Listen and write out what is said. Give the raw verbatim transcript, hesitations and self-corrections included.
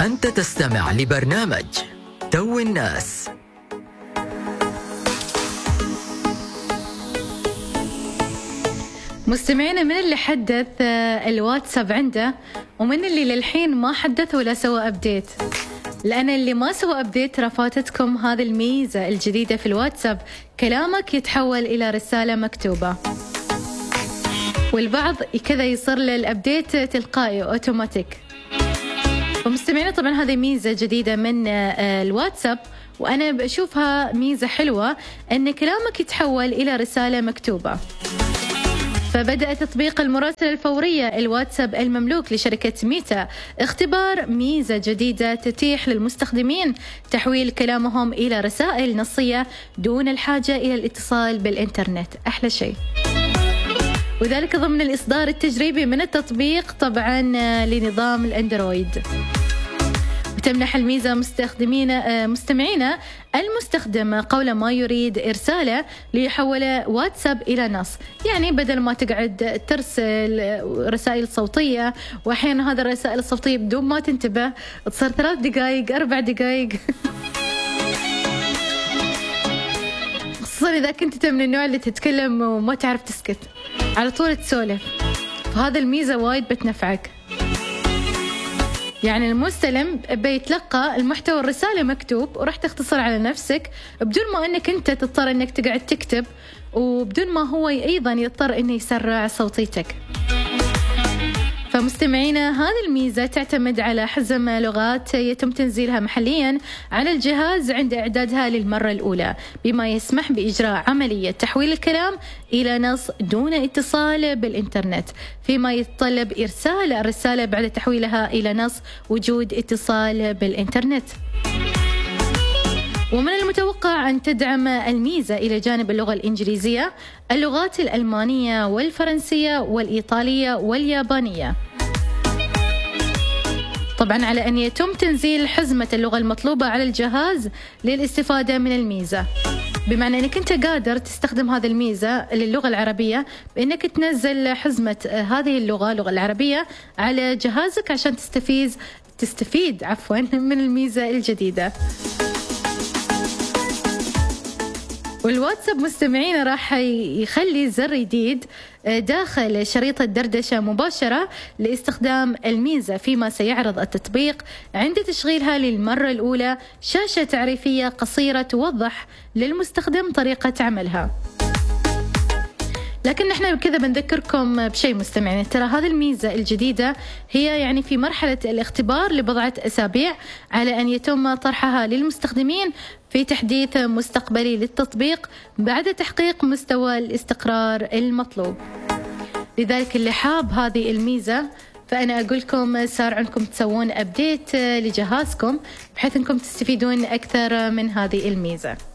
أنت تستمع لبرنامج تو الناس. مستمعينا، من اللي حدث الواتساب عنده ومن اللي للحين ما حدث ولا سوى أبديت؟ لأن اللي ما سوى أبديت ترى فاتتكم هذه الميزة الجديدة في الواتساب، كلامك يتحول إلى رسالة مكتوبة. والبعض كذا يصير له الأبديت تلقائي أوتوماتيك. ومستمعينا طبعا هذه ميزة جديدة من الواتساب، وأنا بشوفها ميزة حلوة أن كلامك يتحول إلى رسالة مكتوبة. فبدأ تطبيق المراسلة الفورية الواتساب المملوك لشركة ميتا اختبار ميزة جديدة تتيح للمستخدمين تحويل كلامهم إلى رسائل نصية دون الحاجة إلى الاتصال بالإنترنت. أحلى شيء، وذلك ضمن الإصدار التجريبي من التطبيق طبعا لنظام الأندرويد. وتمنح الميزة مستخدمين مستمعين المستخدم قول ما يريد إرساله ليحول واتساب إلى نص. يعني بدل ما تقعد ترسل رسائل صوتية، وأحيانا هذا الرسائل الصوتية بدون ما تنتبه تصير ثلاث دقائق أربع دقائق خصوصا إذا كنت من النوع اللي تتكلم وما تعرف تسكت، على طول تسولف. فهذا الميزة وايد بتنفعك. يعني المستلم بيتلقى المحتوى الرسالة مكتوب وراح تختصر على نفسك بدون ما أنك أنت تضطر أنك تقعد تكتب، وبدون ما هو أيضا يضطر أنه يسرع صوتيتك. فمستمعينا هذه الميزة تعتمد على حزم لغات يتم تنزيلها محليا على الجهاز عند إعدادها للمرة الأولى، بما يسمح بإجراء عملية تحويل الكلام إلى نص دون اتصال بالإنترنت، فيما يتطلب إرسال الرسالة بعد تحويلها إلى نص وجود اتصال بالإنترنت. ومن المتوقع أن تدعم الميزة إلى جانب اللغة الإنجليزية اللغات الألمانية والفرنسية والإيطالية واليابانية، طبعا على أن يتم تنزيل حزمة اللغة المطلوبة على الجهاز للاستفادة من الميزة. بمعنى أنك أنت قادر تستخدم هذه الميزة للغة العربية بأنك تنزل حزمة هذه اللغة اللغة العربية على جهازك عشان تستفيد تستفيد عفوا من الميزة الجديدة. والواتساب مستمعين راح يخلي زر جديد داخل شريط الدردشة مباشرة لاستخدام الميزة، فيما سيعرض التطبيق عند تشغيلها للمرة الأولى شاشة تعريفية قصيرة توضح للمستخدم طريقة عملها. لكن نحن بكذا بنذكركم بشيء مستمعين، ترى هذه الميزة الجديدة هي يعني في مرحلة الاختبار لبضعة أسابيع، على أن يتم طرحها للمستخدمين في تحديث مستقبلي للتطبيق بعد تحقيق مستوى الاستقرار المطلوب. لذلك اللي حاب هذه الميزة فأنا أقول لكم صار عندكم تسوون أبديت لجهازكم بحيث أنكم تستفيدون أكثر من هذه الميزة.